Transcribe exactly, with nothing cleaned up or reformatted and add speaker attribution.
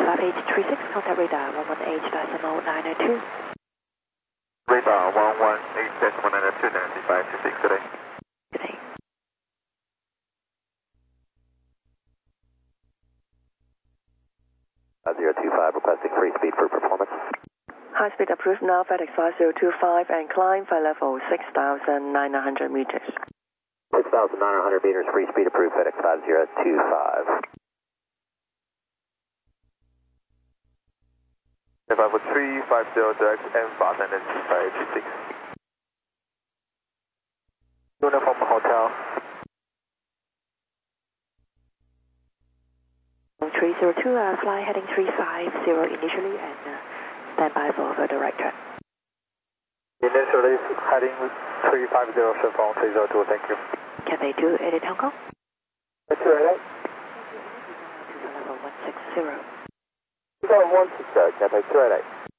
Speaker 1: five eight three six, contact radar one one eight decimal nine oh two.
Speaker 2: Radar one one eight decimal nine oh two, ninety-five to six today.
Speaker 1: Good day.
Speaker 3: zero two five requesting free speed for performance.
Speaker 4: High speed approved now, FedEx five zero two five and climb flight level six thousand nine hundred meters.
Speaker 3: six thousand nine hundred meters, free speed approved, FedEx five zero two five.
Speaker 2: five four three five zero direct and fast and five eight six. Uniform Hotel.
Speaker 1: three zero two, uh, fly heading three five zero initially and uh, stand by for further right turn.
Speaker 2: Initially heading three five zero, Chevron three zero two, thank you.
Speaker 1: Can they do eight eight Hong Kong?
Speaker 2: two eight eight.
Speaker 1: Level one six zero.
Speaker 3: two one six zero, Cathay two eight eight.